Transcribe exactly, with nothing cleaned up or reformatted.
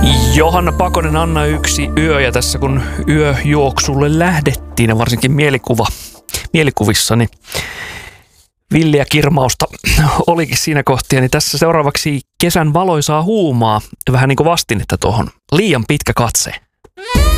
Johanna Pakonen, Anna yksi yö, ja tässä kun yöjuoksulle lähdettiin ja varsinkin mielikuva, mielikuvissani villiä kirmausta olikin siinä kohtia, niin tässä seuraavaksi kesän valoisaa huumaa, vähän niin kuin vastinetta tuohon. Liian pitkä katse.